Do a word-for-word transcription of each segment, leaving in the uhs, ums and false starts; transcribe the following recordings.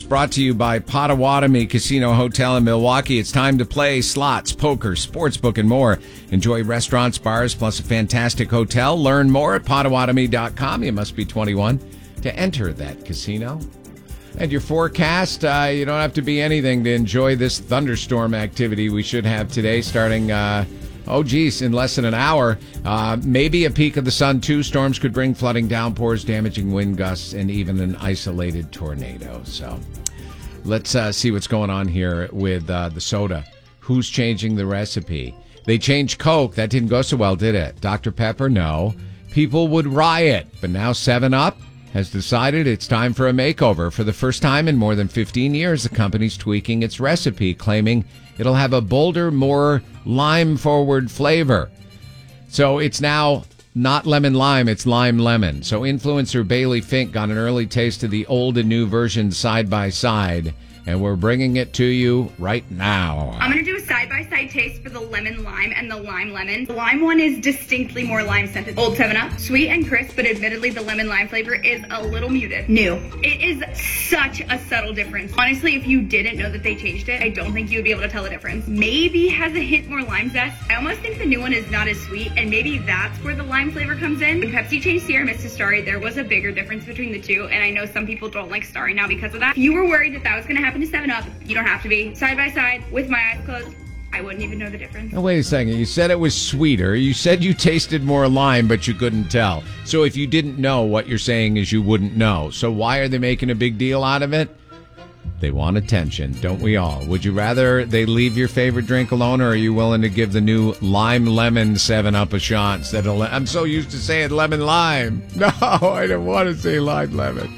brought to you by Potawatomi Casino Hotel in Milwaukee. It's time to play slots, poker, sportsbook, and more. Enjoy restaurants, bars, plus a fantastic hotel. Learn more at Potawatomi dot com. You must be twenty-one to enter that casino. And your forecast, uh, you don't have to be anything to enjoy this thunderstorm activity we should have today starting... Uh, Oh, geez, in less than an hour. Uh, maybe a peek of the sun, too. Storms could bring flooding downpours, damaging wind gusts, and even an isolated tornado. So let's uh, see what's going on here with uh, the soda. Who's changing the recipe? They changed Coke. That didn't go so well, did it? Doctor Pepper, no. People would riot. But now seven up has decided it's time for a makeover. For the first time in more than fifteen years, the company's tweaking its recipe, claiming it'll have a bolder, more lime-forward flavor. So it's now not lemon-lime, it's lime-lemon. So influencer Bailey Fink got an early taste of the old and new versions side by side, and we're bringing it to you right now. I'm going to do a side-by-side taste for the lemon lime and the lime lemon. The lime one is distinctly more lime-scented. Old seven up, sweet and crisp, but admittedly the lemon lime flavor is a little muted. New. It is such a subtle difference. Honestly, if you didn't know that they changed it, I don't think you would be able to tell the difference. Maybe has a hint more lime zest. I almost think the new one is not as sweet, and maybe that's where the lime flavor comes in. When Pepsi changed Sierra Mist to Starry, there was a bigger difference between the two, and I know some people don't like Starry now because of that. If you were worried that that was going to happen to seven up, you don't have to be. Side by side, with my eyes closed, I wouldn't even know the difference. Now, wait a second. You said it was sweeter. You said you tasted more lime, but you couldn't tell. So if you didn't know, what you're saying is you wouldn't know. So why are they making a big deal out of it? They want attention, don't we all? Would you rather they leave your favorite drink alone, or are you willing to give the new lime lemon seven up a shot instead of... Le- I'm so used to saying lemon lime. No, I don't want to say lime lemon.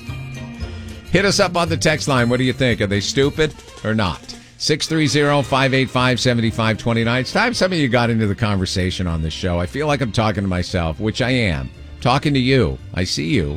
Hit us up on the text line. What do you think? Are they stupid or not? six three zero, five eight five, seven five two nine. It's time some of you got into the conversation on this show. I feel like I'm talking to myself, which I am. Talking to you. I see you.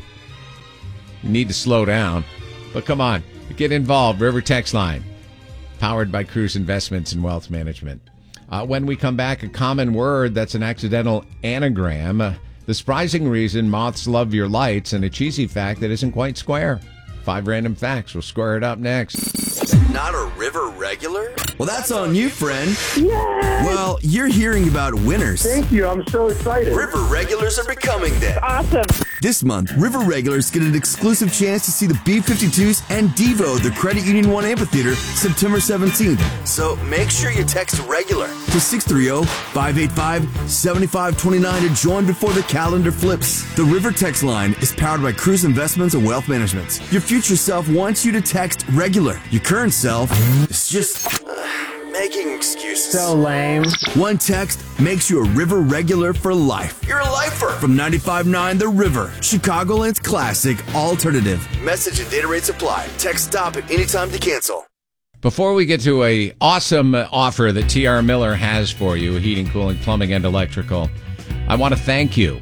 You need to slow down. But come on. Get involved. River text line. Powered by Cruise Investments and Wealth Management. Uh, when we come back, a common word that's an accidental anagram. Uh, the surprising reason moths love your lights, and a cheesy fact that isn't quite square. Five random facts. We'll square it up next. Not a River regular? Well, that's on you, friend. Yes! Well, you're hearing about winners. Thank you. I'm so excited. River regulars are becoming them. Awesome. This month, River regulars get an exclusive chance to see the B fifty-twos and Devo at the Credit Union One Amphitheater September seventeenth. So make sure you text regular to six three zero, five eight five, seven five two nine to join before the calendar flips. The River text line is powered by Cruise Investments and Wealth Management. Your future self wants you to text regular. Your current self is just uh, making excuses. So lame. One text makes you a River regular for life. You're a lifer. From ninety-five point nine The River, Chicagoland's classic alternative. Message and data rates apply. Text stop at any time to cancel. Before we get to a awesome offer that T R Miller has for you, heating, cooling, plumbing, and electrical, I want to thank you.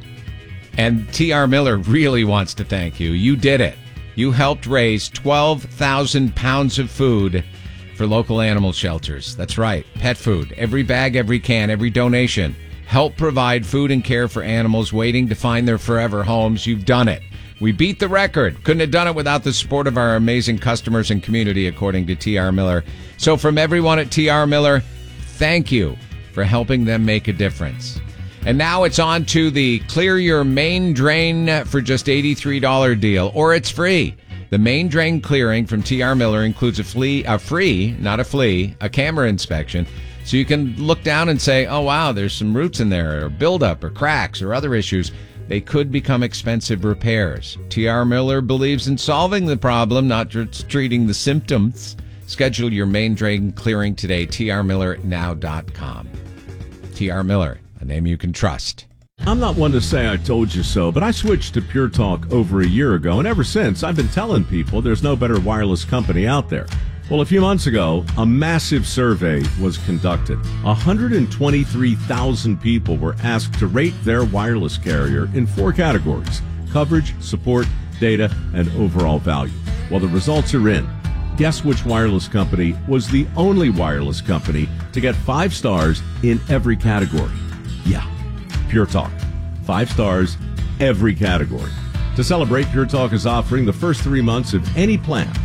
And T R Miller really wants to thank you. You did it. You helped raise twelve thousand pounds of food for local animal shelters. That's right. Pet food. Every bag, every can, every donation. Help provide food and care for animals waiting to find their forever homes. You've done it. We beat the record. Couldn't have done it without the support of our amazing customers and community, according to T R Miller. So from everyone at T R Miller, thank you for helping them make a difference. And now it's on to the Clear Your Main Drain for just eighty-three dollars deal, or it's free. The main drain clearing from T R Miller includes a flea, a free, not a flea, a camera inspection, so you can look down and say, oh, wow, there's some roots in there, or buildup, or cracks, or other issues. They could become expensive repairs. T R Miller believes in solving the problem, not just treating the symptoms. Schedule your main drain clearing today, T R miller now dot com. T R Miller, a name you can trust. I'm not one to say I told you so, but I switched to Pure Talk over a year ago, and ever since, I've been telling people there's no better wireless company out there. Well, a few months ago, a massive survey was conducted. one hundred twenty-three thousand people were asked to rate their wireless carrier in four categories: coverage, support, data, and overall value. Well, the results are in. Guess which wireless company was the only wireless company to get five stars in every category? Yeah, Pure Talk. Five stars, every category. To celebrate, Pure Talk is offering the first three months of any plan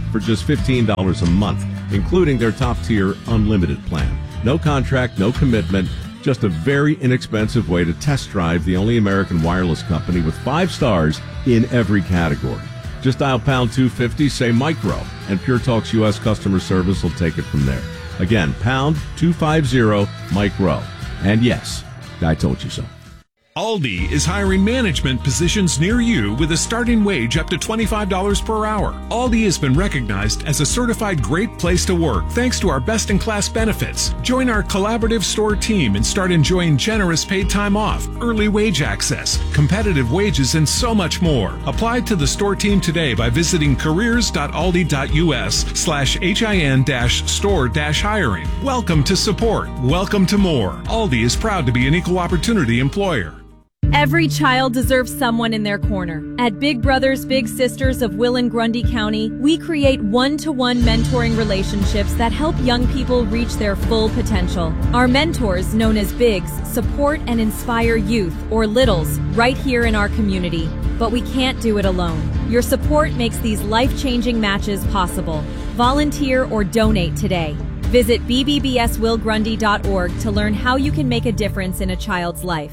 for just fifteen dollars a month, including their top-tier unlimited plan. No contract, no commitment, just a very inexpensive way to test drive the only American wireless company with five stars in every category. Just dial pound two fifty, say micro, and Pure Talk's U S customer service will take it from there. Again, pound two fifty, micro. And yes, I told you so. Aldi is hiring management positions near you with a starting wage up to twenty-five dollars per hour. Aldi has been recognized as a certified great place to work thanks to our best-in-class benefits. Join our collaborative store team and start enjoying generous paid time off, early wage access, competitive wages, and so much more. Apply to the store team today by visiting careers.aldi.us slash HIN dash store dash hiring. Welcome to support. Welcome to more. Aldi is proud to be an equal opportunity employer. Every child deserves someone in their corner. At Big Brothers Big Sisters of Will and Grundy County, we create one-to-one mentoring relationships that help young people reach their full potential. Our mentors, known as Bigs, support and inspire youth, or Littles, right here in our community. But we can't do it alone. Your support makes these life-changing matches possible. Volunteer or donate today. Visit b b b s will grundy dot org to learn how you can make a difference in a child's life.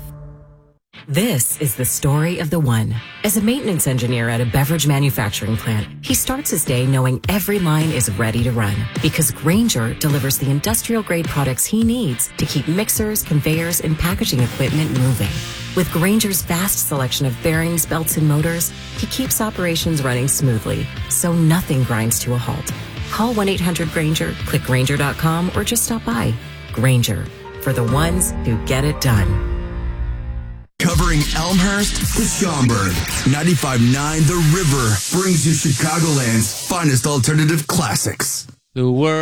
This is the story of the one. As a maintenance engineer at a beverage manufacturing plant, he starts his day knowing every line is ready to run because Grainger delivers the industrial-grade products he needs to keep mixers, conveyors, and packaging equipment moving. With Grainger's vast selection of bearings, belts, and motors, he keeps operations running smoothly, so nothing grinds to a halt. Call one eight hundred Grainger, click Grainger dot com, or just stop by. Grainger, for the ones who get it done. Covering Elmhurst to Schaumburg, ninety-five point nine The River brings you Chicagoland's finest alternative classics. The world